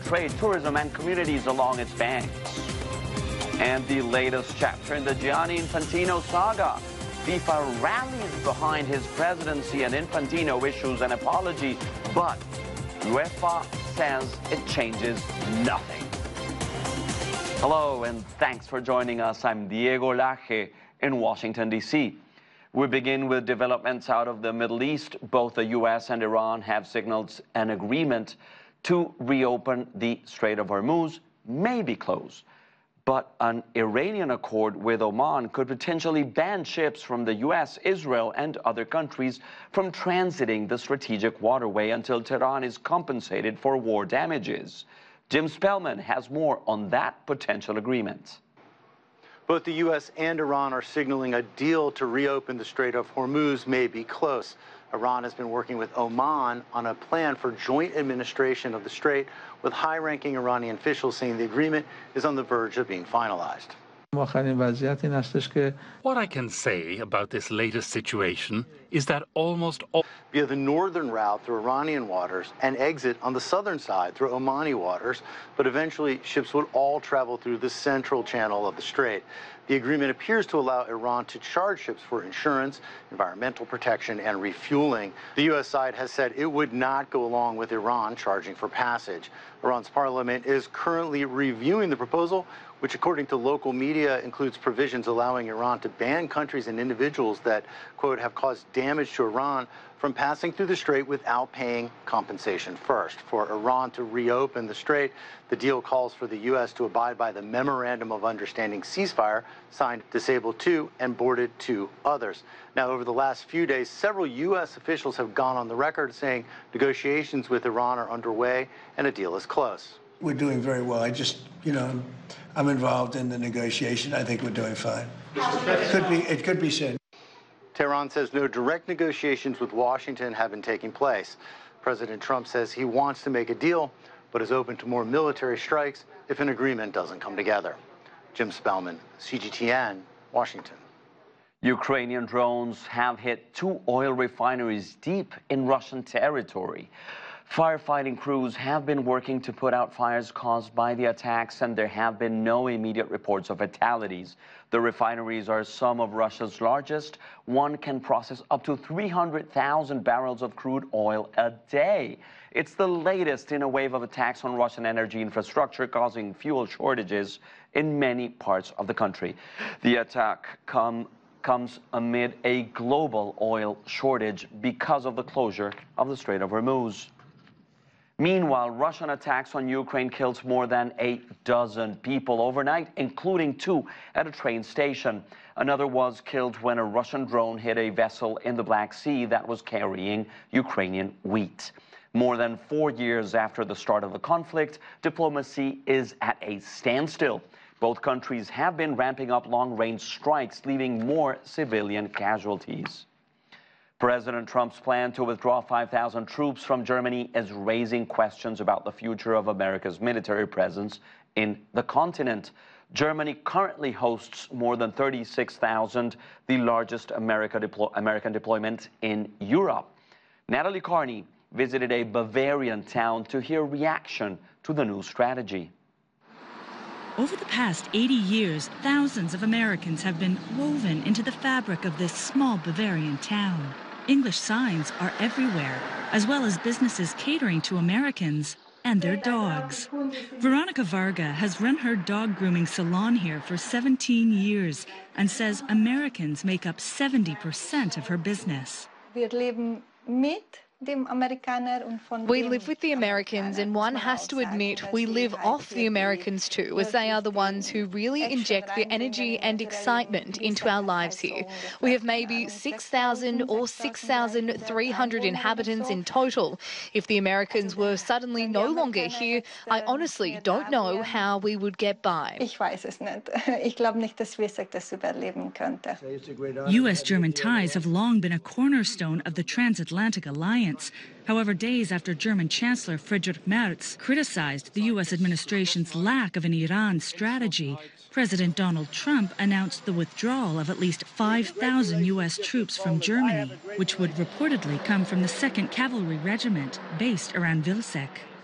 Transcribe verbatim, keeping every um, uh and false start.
trade, tourism, and communities along its banks. And the latest chapter in the Gianni Infantino saga. FIFA rallies behind his presidency and Infantino issues an apology, but UEFA says it changes nothing. Hello, and thanks for joining us. I'm Diego Laje in Washington, D C We begin with developments out of the Middle East. Both the U S and Iran have signaled an agreement to reopen the Strait of Hormuz, may be close. But an Iranian accord with Oman could potentially ban ships from the U S, Israel, and other countries from transiting the strategic waterway until Tehran is compensated for war damages. Jim Spellman has more on that potential agreement. Both the U S and Iran are signaling a deal to reopen the Strait of Hormuz may be close. Iran has been working with Oman on a plan for joint administration of the strait, with high-ranking Iranian officials saying the agreement is on the verge of being finalized. What I can say about this latest situation is that almost all via the northern route through Iranian waters and exit on the southern side through Omani waters, but eventually ships would all travel through the central channel of the strait. The agreement appears to allow Iran to charge ships for insurance, environmental protection, and refueling. The U S side has said it would not go along with Iran charging for passage. Iran's parliament is currently reviewing the proposal, which according to local media includes provisions allowing Iran to ban countries and individuals that, quote, have caused damage to Iran from passing through the strait without paying compensation first. For Iran to reopen the strait, the deal calls for the U S to abide by the Memorandum of Understanding ceasefire, signed, disabled two, and boarded two others. Now, over the last few days, several U S officials have gone on the record saying negotiations with Iran are underway and a deal is close. We're doing very well. I just, you know, I'm involved in the negotiation. I think we're doing fine. It could be, it could be soon. Tehran says no direct negotiations with Washington have been taking place. President Trump says he wants to make a deal, but is open to more military strikes if an agreement doesn't come together. Jim Spellman, C G T N, Washington. Ukrainian drones have hit two oil refineries deep in Russian territory. Firefighting crews have been working to put out fires caused by the attacks, and there have been no immediate reports of fatalities. The refineries are some of Russia's largest. One can process up to three hundred thousand barrels of crude oil a day. It's the latest in a wave of attacks on Russian energy infrastructure, causing fuel shortages in many parts of the country. The attack come, comes amid a global oil shortage because of the closure of the Strait of Hormuz. Meanwhile, Russian attacks on Ukraine killed more than a dozen people overnight, including two at a train station. Another was killed when a Russian drone hit a vessel in the Black Sea that was carrying Ukrainian wheat. More than four years after the start of the conflict, diplomacy is at a standstill. Both countries have been ramping up long-range strikes, leaving more civilian casualties. President Trump's plan to withdraw five thousand troops from Germany is raising questions about the future of America's military presence in the continent. Germany currently hosts more than thirty-six thousand, the largest America deplo- American deployment in Europe. Natalie Carney visited a Bavarian town to hear reaction to the new strategy. Over the past eighty years, thousands of Americans have been woven into the fabric of this small Bavarian town. English signs are everywhere, as well as businesses catering to Americans and their dogs. Veronica Varga has run her dog grooming salon here for seventeen years and says Americans make up seventy percent of her business. Wir leben mit We live with the Americans, and one has to admit we live off the Americans too, as they are the ones who really inject the energy and excitement into our lives here. We have maybe six thousand or six thousand three hundred inhabitants in total. If the Americans were suddenly no longer here, I honestly don't know how we would get by. U S-German ties have long been a cornerstone of the transatlantic alliance. However, days after German Chancellor Friedrich Merz criticized the U S administration's lack of an Iran strategy, President Donald Trump announced the withdrawal of at least five thousand U S troops from Germany, which would reportedly come from the second Cavalry Regiment based around Vilseck.